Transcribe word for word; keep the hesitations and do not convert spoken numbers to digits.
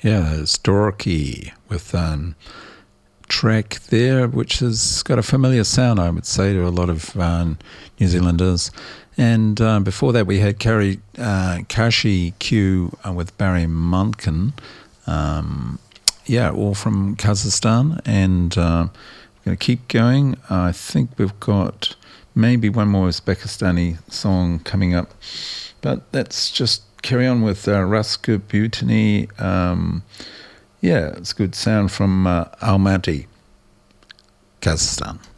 Yeah, it's Doroki with um, track there, which has got a familiar sound, I would say, to a lot of um, New Zealanders. And um, before that, we had Kari, uh, Kashi Q uh, with Barry Munkin. Um, yeah, all from Kazakhstan. And uh, we're going to keep going. I think we've got maybe one more Uzbekistani song coming up. But let's just carry on with uh, Rasputin. Um, yeah, it's good sound from uh, Almaty, Kazakhstan.